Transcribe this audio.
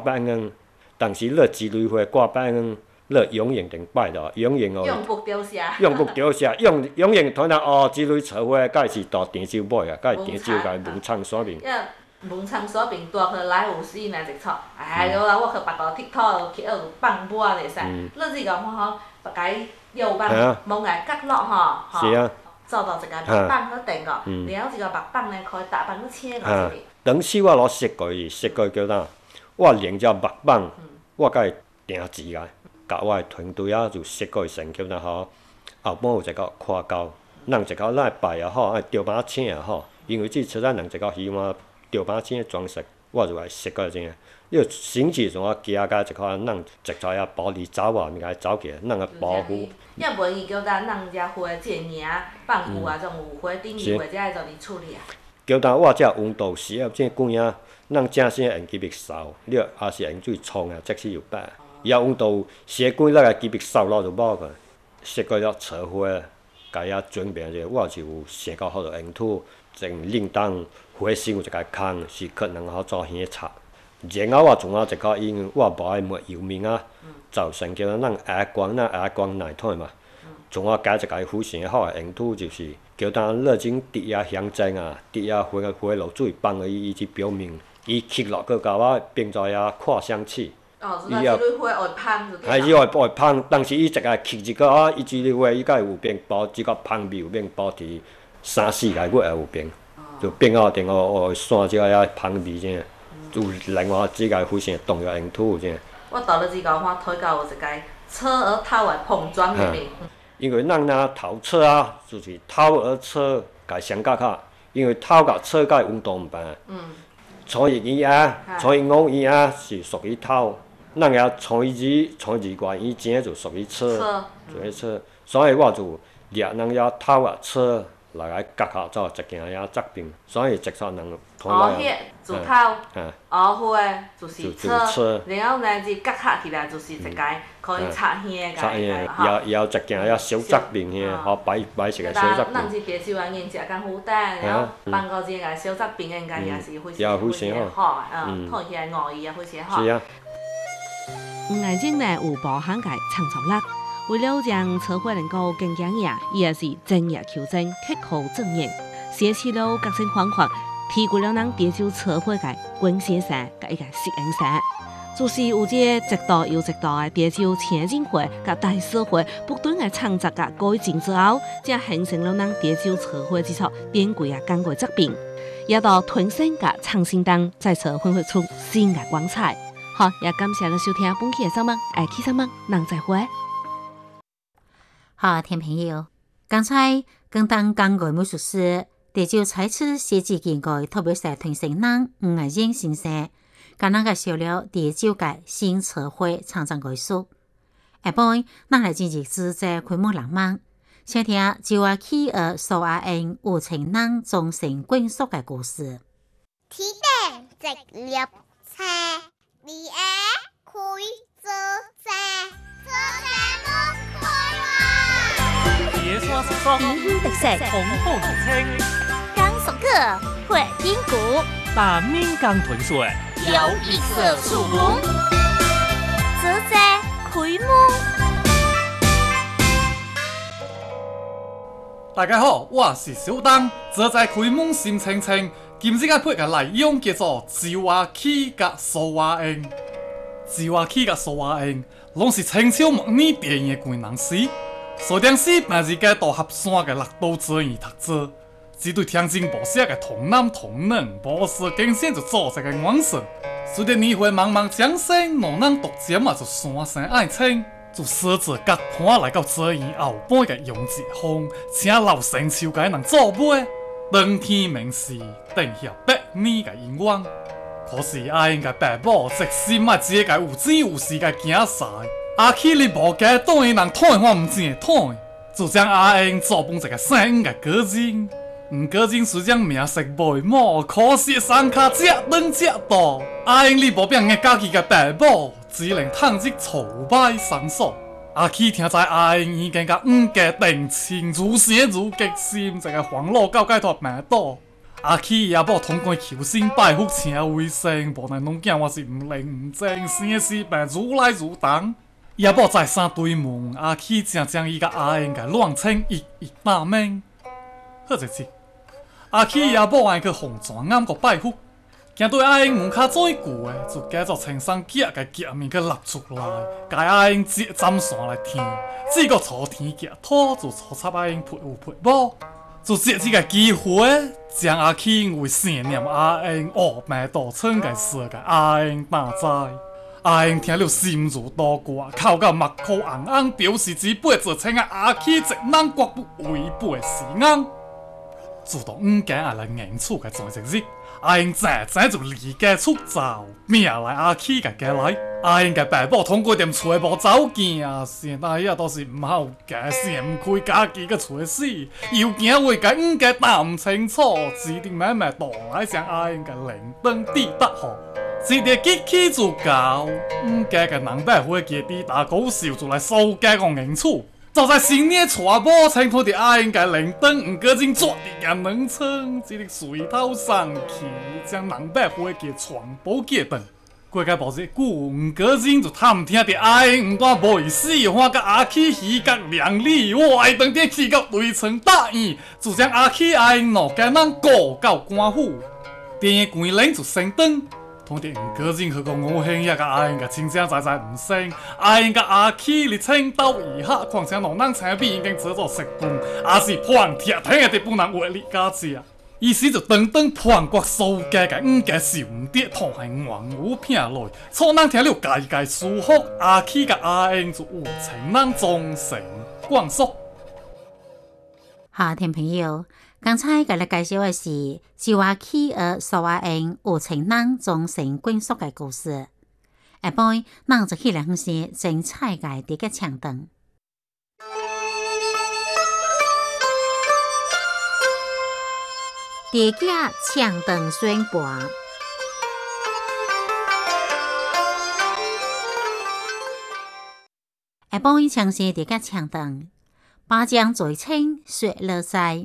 拜恩，但是了之类会挂拜恩。了永远顶摆咯，永远哦， 用不丢下， 用不丢下，永远团啊哦，之类找伙，甲是大甜酒买啊，甲甜酒甲门窗锁面。 门窗锁面大去来有时来一撮，哎，我去别个佚佗，去学放波啊，袂使。你这个看吼，别个右放，门来角落吼， 是啊。 做到一个白板去订个，然后一个白板呢，可以大板去请个。 当时我攞设计，叫呾，我连只白板，我甲伊定字个。甲我诶团队啊，就设计成叫呾吼，后半有一个看到，人一个咱摆也好，吊板请也好，因为即车咱人一个希望吊板请装饰，我就来设计这个。你甚至从我加一个人一在啊玻璃走啊，咪甲走起来，人个保护。 要袂伊叫咱人只花即个名放牛啊，种有花顶伊或者爱做你处理啊。叫呾我只温度时啊，即管啊，咱正式用机密扫，你也是用水冲啊，即使有摆。伊啊温度写过那个机密扫了就无个，设计了车花，家遐准备者，我就有想到好多用途，种铃铛花身有一个空，是可能好做耳插。然后我从一个因为我无爱抹油面啊，造成叫咱下光耐烫嘛。从我加一个副线好个用途就是叫咱热情滴遐香精啊，滴遐花露水放喺伊只表面，伊吸落去甲我变做遐扩香器。 哦，所以这类花会芳就对啦。 伊会芳，但是伊一个吸一个啊，伊这类花伊甲有变包，即个芳味有变保持3-4个月也有变，就变到定哦散即个遐芳味这，有另外几个副线动药用途这。 我倒了几个我推到有一个车儿头的碰撞里面。 因为咱若头车啊，就是头儿车甲相隔较，因为头甲车甲温度毋同。除以二啊，除以5啊是属于头。咱遐除以2以前就属于车，属于车，所以我就掠咱遐头啊车来夹下做一件遐杂病，所以直接人看来。黑自头，花就是车，然后呢，这夹下起来就是一个可以擦耳个。 擦耳，也有一件遐小杂病遐，好摆一个小杂病。 咱是白手啊，用食甘苦蛋，然后放到这个小杂病应该也是非常好，讨起来5意啊，非常好。 是啊。 眼睛呢有包含个创造力，为了让车祸能够更强硬，伊也是正业求真，刻苦正面，写起了各种方法，提高了咱地球车祸个关系性甲一个适应性。就是有这一道又一道的地球前进会甲大社会不断的创造甲改进之后，才形成了咱地球车祸之处典贵啊感觉疾病，也到吞生甲创新当在此焕发出新的光彩。好，也感谢你收听本期的上网，爱去上网，人再会。 好，听朋友，刚才跟当讲过美术师，地球采取设计建构，特别是团成人5个人先生，跟咱个小了地球界新词汇创造艺术。下半咱来进行自在开幕浪漫，先听就话企鹅苏阿英有情人终成眷属的故事。 天顶直立车。你爱开做车，做车莫开哇！ 野山山山， 冰天特色， 红火热情， 刚熟客，会听鼓， 把闽江豚水， 有一色树红，做车开幕。 大家好，我是小东，做车开幕心清清。今日个配个内容叫做椒蛙起甲苏蛙英，椒蛙起甲苏蛙英，拢是清朝末年电影的贵人诗。所电诗平时个大合山个六道做而读做，只对听真无写个童男童女，无事竟先就做一个往事。随着年岁茫茫江山，两人独占嘛就山生爱情。就设置各盘来到做院后半个用一方，请老成秋个人做买。当天明时，定下100年个愿望。可是阿英个爸母一心嘛只个有钱有势个囝婿，阿起你无加当伊人讨我唔正讨，就将阿英做扮一个姓个个人。过人虽然名色袂满，可是山脚只长只大。阿英你无变个家己个爸母，只能趁日挫败上所。阿起听在阿英已经甲5家定亲，如血如激心，一个黄路到解脱病倒。 阿起也无通过求神拜佛请为圣，无奈拢囝我是毋灵毋正，生死病愈来愈重。也无再三对问，阿起正将伊甲阿英甲乱称一大名。好日子，阿起也无爱去红泉暗个拜佛，行对阿英门骹做一句的，就假作青山脚甲夹面去落出来，甲阿英接斩线来天，只个朝天夹土，就粗插阿英配有配无。就借这个机会，将阿起因为想念阿英恶病倒床个事个阿英打知。阿英听了心如刀割，哭到目眶红红，表示自辈子请阿起一人绝不违背誓言。自从5家下来迎娶个在日，阿英早就离家出走，命来阿起个家来。阿英个爸母通过点找无走见，现在也都是唔好家，想唔开家己个找死，又惊为个5家打唔清楚，指定慢慢倒来将阿英个灵灯抵达好。一日机器就到，5家个人爸伙计抵达高烧就来收家个迎娶。就在新年娶某青拖伫阿英个灵灯，唔过真抓伫个两层，一日水头上去，将人爸伙计全部结断。过个无一久，唔过真就探听着阿英唔但无意死，看甲阿起喜角两里，我爱当天去到对床答应，就将阿起阿英两家人告到官府，电关铃就升灯。通常唔过任何个五兄也甲阿英个亲情在唔生，阿英甲阿起日青斗以下，况且两人青比已经做做食饭，也是判铁听的不能为你家食。于是就等叛国苏家甲5家受唔得，痛恨冤有拼来，错人听了家家舒服，阿起甲阿英就有情人终成眷属。 好，听朋友。刚才甲你介绍的是周阿起和苏阿英有情人终成眷属的故事。下摆，咱就去来分析精彩的这个唱段。第个唱段宣判。下摆，详细这个唱段，巴掌最轻雪落腮。